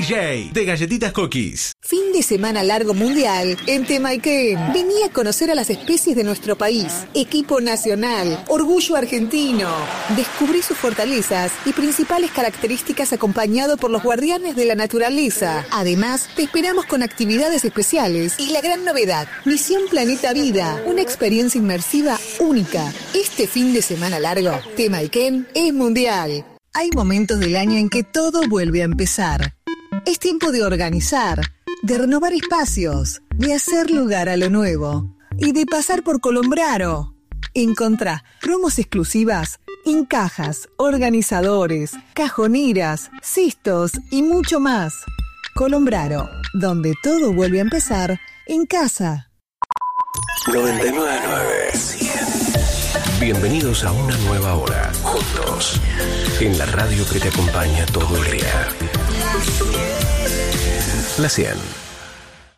DJ de Galletitas Cookies. Fin de semana largo mundial en Temayquén. Vení a conocer a las especies de nuestro país. Equipo nacional, orgullo argentino. Descubrí sus fortalezas y principales características acompañado por los guardianes de la naturaleza. Además, te esperamos con actividades especiales y la gran novedad, Misión Planeta Vida, una experiencia inmersiva única. Este fin de semana largo, Temayquén es mundial. Hay momentos del año en que todo vuelve a empezar. Es tiempo de organizar, de renovar espacios, de hacer lugar a lo nuevo y de pasar por Colombraro. Encontrá promos exclusivas en cajas, organizadores, cajoneras, cistos y mucho más. Colombraro, donde todo vuelve a empezar en casa. 99.9. Bienvenidos a una nueva hora, juntos, en la radio que te acompaña todo el día. La 100.